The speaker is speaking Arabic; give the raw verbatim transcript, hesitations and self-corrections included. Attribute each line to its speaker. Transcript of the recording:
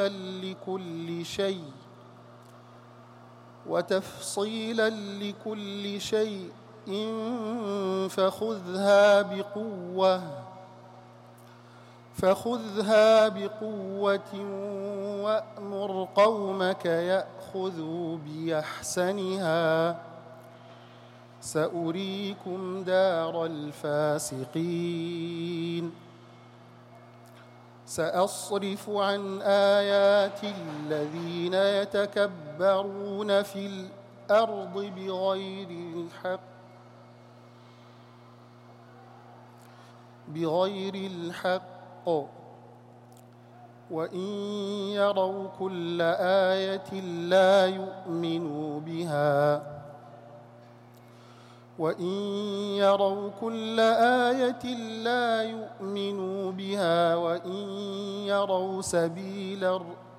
Speaker 1: لكل شيء وتفصيلا لكل شيء فخذها بقوة فخذها بقوة وأمر قومك يأخذوا بأحسنها سأريكم دار الفاسقين سأصرف عن آياتي الذين يتكبرون في الأرض بغير الحق بغير الحق وإن يروا كل آية لا يؤمنوا بها وإن يروا كل آية لا يؤمنوا بها وإن يروا سبيل